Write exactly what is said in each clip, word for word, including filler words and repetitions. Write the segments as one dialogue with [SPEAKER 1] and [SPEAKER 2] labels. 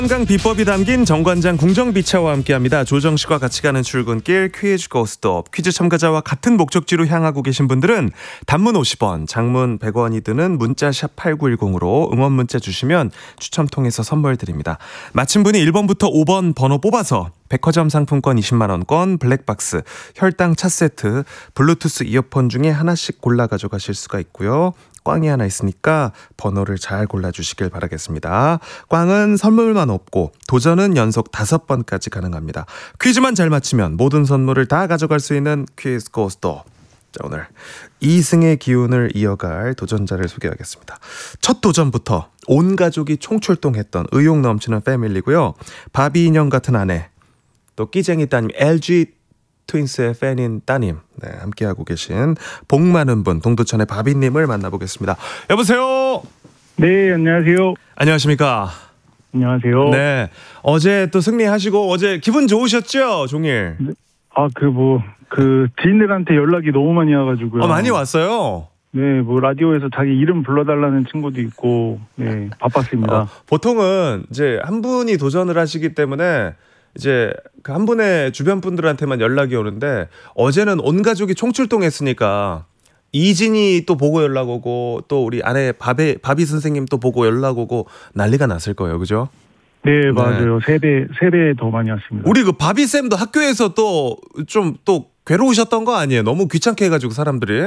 [SPEAKER 1] 건강 비법이 담긴 정관장 궁정비차와 함께합니다. 조정식과 같이 가는 출근길 퀴즈 고스톱. 퀴즈 참가자와 같은 목적지로 향하고 계신 분들은 단문 오십 원, 장문 백 원이 드는 문자샵 팔구일공으로 응원 문자 주시면 추첨 통해서 선물 드립니다. 마친 분이 일 번부터 오 번 번호 뽑아서 백화점 상품권 이십만 원권, 블랙박스, 혈당 차 세트, 블루투스 이어폰 중에 하나씩 골라 가져가실 수가 있고요. 꽝이 하나 있으니까 번호를 잘 골라주시길 바라겠습니다. 꽝은 선물만 없고 도전은 연속 다섯 번까지 가능합니다. 퀴즈만 잘 맞히면 모든 선물을 다 가져갈 수 있는 퀴즈 고스톱. 자, 오늘 이 승의 기운을 이어갈 도전자를 소개하겠습니다. 첫 도전부터 온 가족이 총출동했던 의욕 넘치는 패밀리고요. 바비 인형 같은 아내, 또 끼쟁이 따님, 엘지 트윈스의 팬인 따님, 네, 함께하고 계신 복 많은 분, 동두천의 바비님을 만나보겠습니다. 여보세요.
[SPEAKER 2] 네, 안녕하세요.
[SPEAKER 1] 안녕하십니까.
[SPEAKER 2] 안녕하세요.
[SPEAKER 1] 네, 어제 또 승리하시고 어제 기분 좋으셨죠, 종일?
[SPEAKER 2] 네. 아, 그 뭐 그 지인들한테 연락이 너무 많이 와가지고요.
[SPEAKER 1] 어, 많이 왔어요.
[SPEAKER 2] 네, 뭐 라디오에서 자기 이름 불러달라는 친구도 있고, 네, 바빴습니다.
[SPEAKER 1] 어, 보통은 이제 한 분이 도전을 하시기 때문에 이제 그 한 분의 주변 분들한테만 연락이 오는데 어제는 온 가족이 총출동했으니까 이진이 또 보고 연락 오고 또 우리 아내 바비, 바비 선생님 또 보고 연락 오고 난리가 났을 거예요, 그죠?
[SPEAKER 2] 네, 맞아요. 세 배, 세 배 더 많이 왔습니다.
[SPEAKER 1] 우리 그 바비 쌤도 학교에서 또 좀 또 괴로우셨던 거 아니에요? 너무 귀찮게 해가지고 사람들이.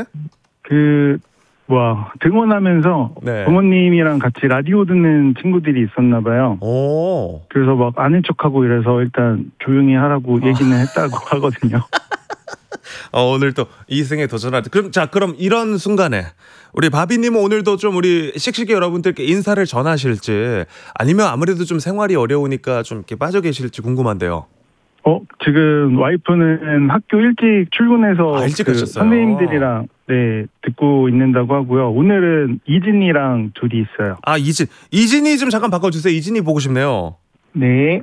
[SPEAKER 2] 그 뭐야 등원하면서
[SPEAKER 1] 네.
[SPEAKER 2] 부모님이랑 같이 라디오 듣는 친구들이 있었나 봐요.
[SPEAKER 1] 오.
[SPEAKER 2] 그래서 막 아는 척하고 이래서 일단 조용히 하라고 얘기는 했다고 하거든요.
[SPEAKER 1] 어, 오늘 또 이승에 도전할 때. 그럼 자, 그럼 이런 순간에 우리 바비님은 오늘도 좀 우리 씩씩이 여러분들께 인사를 전하실지 아니면 아무래도 좀 생활이 어려우니까 좀 이렇게 빠져 계실지 궁금한데요.
[SPEAKER 2] 어, 지금 와이프는 학교 일찍 출근해서
[SPEAKER 1] 아, 일찍
[SPEAKER 2] 그
[SPEAKER 1] 가셨어요.
[SPEAKER 2] 선생님들이랑 네 듣고 있는다고 하고요. 오늘은 이진이랑 둘이 있어요.
[SPEAKER 1] 아, 이진. 이진이 좀 잠깐 바꿔주세요. 이진이 보고 싶네요.
[SPEAKER 2] 네.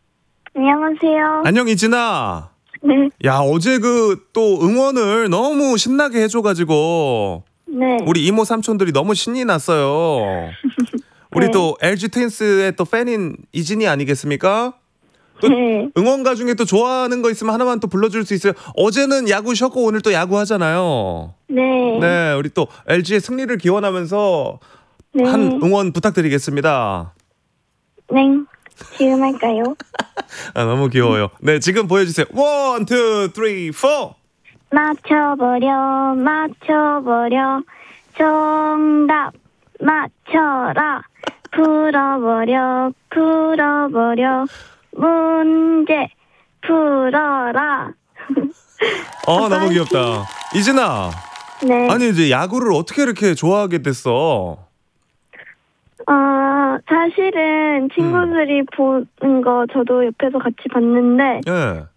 [SPEAKER 3] 안녕하세요.
[SPEAKER 1] 안녕, 이진아.
[SPEAKER 3] 네.
[SPEAKER 1] 야, 어제 그 또 응원을 너무 신나게 해줘가지고
[SPEAKER 3] 네.
[SPEAKER 1] 우리 이모 삼촌들이 너무 신이 났어요. 우리
[SPEAKER 3] 네.
[SPEAKER 1] 또 엘지 트윈스의 또 팬인 이진이 아니겠습니까? 또
[SPEAKER 3] 네.
[SPEAKER 1] 응원가 중에 또 좋아하는 거 있으면 하나만 또 불러줄 수 있어요? 어제는 야구 쉬었고 오늘 또 야구 하잖아요.
[SPEAKER 3] 네.
[SPEAKER 1] 네, 우리 또 엘지의 승리를 기원하면서
[SPEAKER 3] 네.
[SPEAKER 1] 한 응원 부탁드리겠습니다.
[SPEAKER 3] 네. 지금 할까요?
[SPEAKER 1] 아, 너무 귀여워요. 네, 지금 보여주세요. 원, 투, 쓰리, 포.
[SPEAKER 3] 맞춰버려, 맞춰버려. 정답 맞춰라. 풀어버려, 풀어버려. 문제 풀어라.
[SPEAKER 1] 어, 너무 귀엽다. 이진아.
[SPEAKER 3] 네.
[SPEAKER 1] 아니, 이제 야구를 어떻게 이렇게 좋아하게 됐어?
[SPEAKER 3] 어, 사실은 친구들이 보는 거 저도 옆에서 같이 봤는데
[SPEAKER 1] 예.